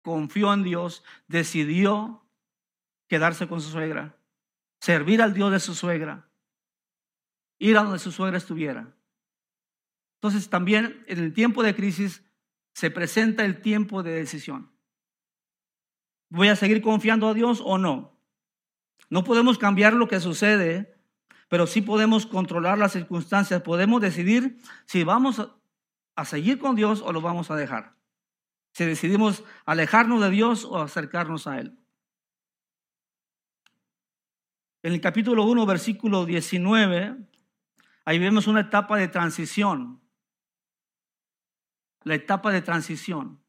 confió en Dios, decidió quedarse con su suegra, servir al Dios de su suegra, ir a donde su suegra estuviera. Entonces también en el tiempo de crisis se presenta el tiempo de decisión. ¿Voy a seguir confiando a Dios o no? No podemos cambiar lo que sucede, pero sí podemos controlar las circunstancias. Podemos decidir si vamos a seguir con Dios o lo vamos a dejar. Si decidimos alejarnos de Dios o acercarnos a Él. En el capítulo 1, versículo 19, ahí vemos una etapa de transición. La etapa de transición.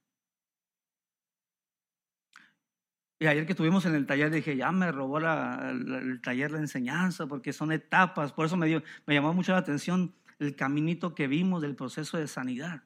Y ayer que estuvimos en el taller dije, ya me robó el taller la enseñanza, porque son etapas. Por eso me llamó mucho la atención el caminito que vimos del proceso de sanidad.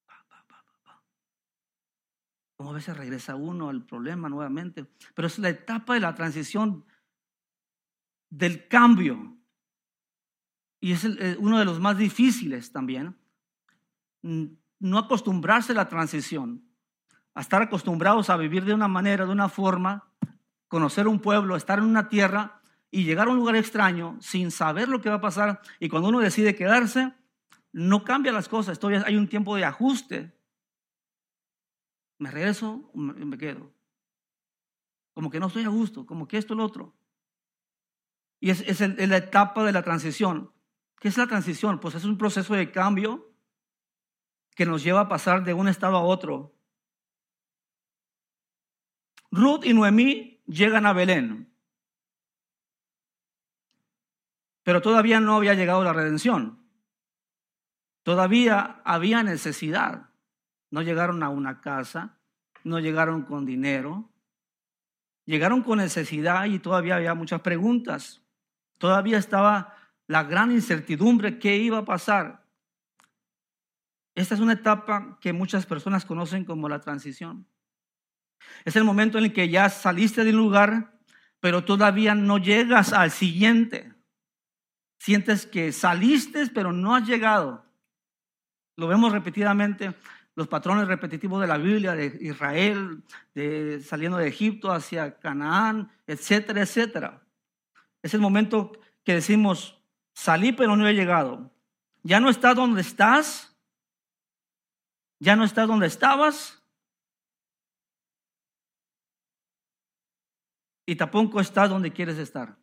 Como a veces regresa uno al problema nuevamente. Pero es la etapa de la transición, del cambio. Y es uno de los más difíciles también. No acostumbrarse a la transición. A estar acostumbrados a vivir de una manera, de una forma, conocer un pueblo, estar en una tierra y llegar a un lugar extraño sin saber lo que va a pasar. Y cuando uno decide quedarse, no cambia las cosas. Hay un tiempo de ajuste. Me regreso, me quedo. Como que no estoy a gusto, como que esto, lo otro. Y es la etapa de la transición. ¿Qué es la transición? Pues es un proceso de cambio que nos lleva a pasar de un estado a otro. Ruth y Noemí llegan a Belén, pero todavía no había llegado la redención. Todavía había necesidad. No llegaron a una casa, no llegaron con dinero, llegaron con necesidad y todavía había muchas preguntas. Todavía estaba la gran incertidumbre, ¿qué iba a pasar? Esta es una etapa que muchas personas conocen como la transición. Es el momento en el que ya saliste del lugar, pero todavía no llegas al siguiente. Sientes que saliste, pero no has llegado. Lo vemos repetidamente, los patrones repetitivos de la Biblia, de Israel, saliendo de Egipto hacia Canaán, etcétera, etcétera. Es el momento que decimos, salí, pero no he llegado. Ya no estás donde estás, ya no estás donde estabas. Y tampoco estás donde quieres estar.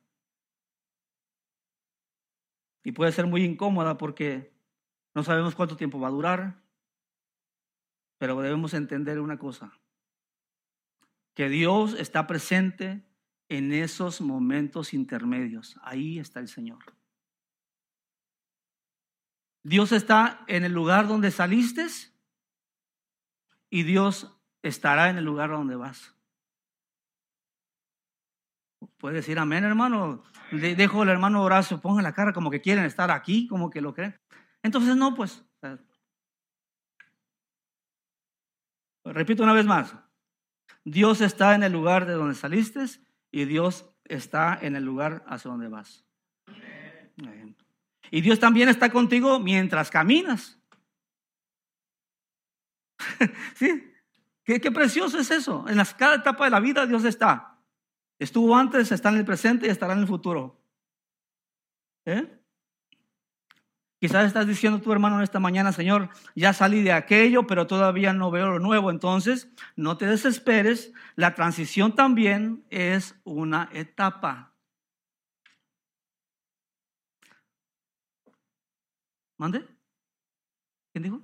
Y puede ser muy incómoda porque no sabemos cuánto tiempo va a durar. Pero debemos entender una cosa. Que Dios está presente en esos momentos intermedios. Ahí está el Señor. Dios está en el lugar donde saliste y Dios estará en el lugar donde vas. Puede decir amén, hermano. Dejo al hermano Horacio, pongan la cara como que quieren estar aquí, como que lo creen. Entonces no, pues. Repito una vez más. Dios está en el lugar de donde saliste y Dios está en el lugar hacia donde vas. Y Dios también está contigo mientras caminas. ¿Sí? Qué precioso es eso. En cada etapa de la vida Dios está. Estuvo antes, está en el presente y estará en el futuro. Quizás estás diciendo tu hermano en esta mañana, Señor, ya salí de aquello, pero todavía no veo lo nuevo. Entonces, no te desesperes. La transición también es una etapa. ¿Mande? ¿Quién dijo?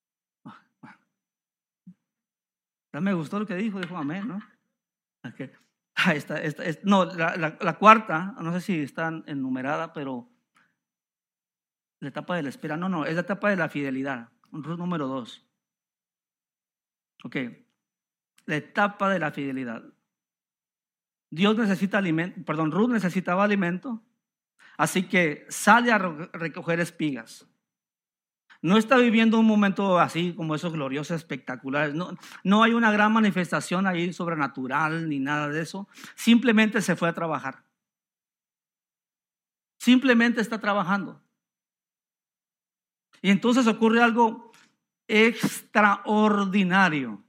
Ya me gustó lo que dijo amén, ¿no? Okay. No, la cuarta, no sé si está enumerada, pero la etapa de la espera, no, es la etapa de la fidelidad, número 2. Ok, la etapa de la fidelidad. Ruth necesitaba alimento, así que sale a recoger espigas. No está viviendo un momento así como esos gloriosos, espectaculares. No hay una gran manifestación ahí sobrenatural ni nada de eso. Simplemente se fue a trabajar. Simplemente está trabajando. Y entonces ocurre algo extraordinario.